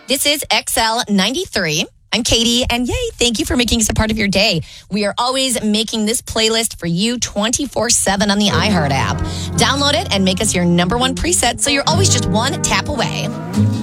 This is XL93. I'm Katie, and yay, thank you for making us a part of your day. We are always making this playlist for you 24/7 on the iHeart app. Download it and make us your number one preset so you're always just one tap away.